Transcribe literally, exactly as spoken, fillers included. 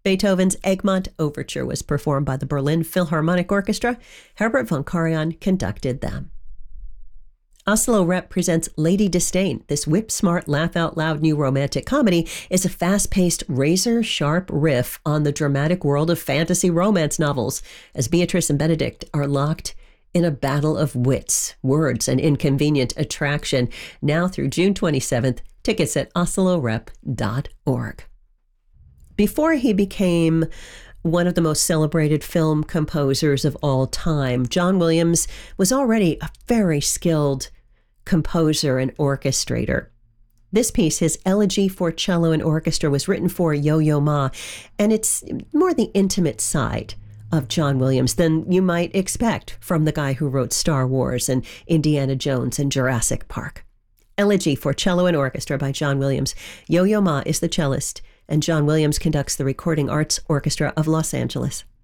Beethoven's Egmont Overture was performed by the Berlin Philharmonic Orchestra. Herbert von Karajan conducted them. Oslo Rep presents Lady Disdain. This whip-smart, laugh-out-loud new romantic comedy is a fast-paced, razor-sharp riff on the dramatic world of fantasy romance novels, as Beatrice and Benedict are locked in a battle of wits, words, and inconvenient attraction. Now through June twenty-seventh, tickets at oslo rep dot org. Before he became one of the most celebrated film composers of all time, John Williams was already a very skilled composer and orchestrator. This piece, his Elegy for Cello and Orchestra, was written for Yo-Yo Ma, and it's more the intimate side of John Williams than you might expect from the guy who wrote Star Wars and Indiana Jones and Jurassic Park. Elegy for Cello and Orchestra by John Williams. Yo-Yo Ma is the cellist, and John Williams conducts the Recording Arts Orchestra of Los Angeles.